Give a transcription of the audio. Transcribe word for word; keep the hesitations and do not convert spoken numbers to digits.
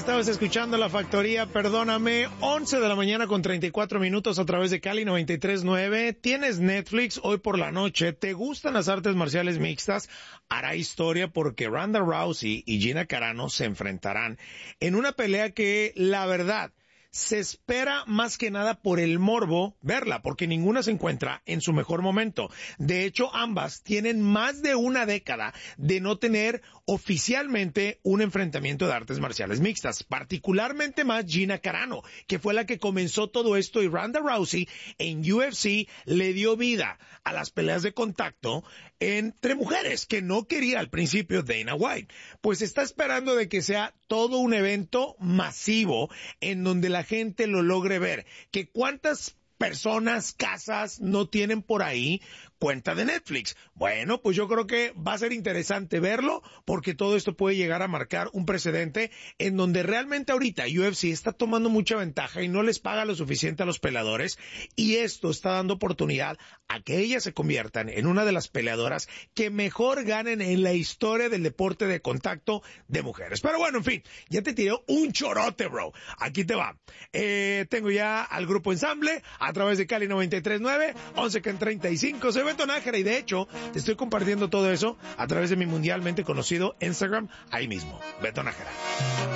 estabas escuchando La Factoría, perdóname, once de la mañana con treinta y cuatro minutos a través de Cali noventa y tres nueve. Tienes Netflix hoy por la noche, ¿te gustan las artes marciales mixtas? Hará historia porque Ronda Rousey y Gina Carano se enfrentarán en una pelea que, la verdad, se espera más que nada por el morbo verla, porque ninguna se encuentra en su mejor momento. De hecho, ambas tienen más de una década de no tener oficialmente un enfrentamiento de artes marciales mixtas, particularmente más Gina Carano, que fue la que comenzó todo esto, y Ronda Rousey en U F C le dio vida a las peleas de contacto entre mujeres, que no quería al principio Dana White. Pues está esperando de que sea todo un evento masivo en donde la gente lo logre ver. Que cuántas personas, casas no tienen por ahí cuenta de Netflix. Bueno, pues yo creo que va a ser interesante verlo, porque todo esto puede llegar a marcar un precedente en donde realmente ahorita U F C está tomando mucha ventaja y no les paga lo suficiente a los peleadores, y esto está dando oportunidad a que ellas se conviertan en una de las peleadoras que mejor ganen en la historia del deporte de contacto de mujeres. Pero bueno, en fin, ya te tiré un chorote, bro. Aquí te va. Eh, tengo ya al grupo Ensamble a través de Cali noventa y tres nueve, once con treinta y cinco. Soy Beto Nájera y de hecho te estoy compartiendo todo eso a través de mi mundialmente conocido Instagram, ahí mismo, Beto Nájera.